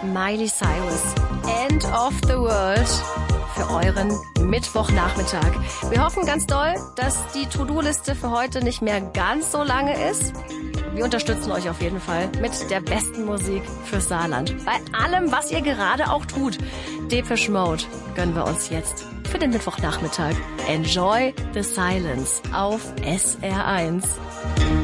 Miley Cyrus. End of the World für euren Mittwochnachmittag. Wir hoffen ganz doll, dass die To-Do-Liste für heute nicht mehr ganz so lange ist. Wir unterstützen euch auf jeden Fall mit der besten Musik fürs Saarland. Bei allem, was ihr gerade auch tut. Depeche Mode gönnen wir uns jetzt für den Mittwochnachmittag. Enjoy the Silence auf SR1.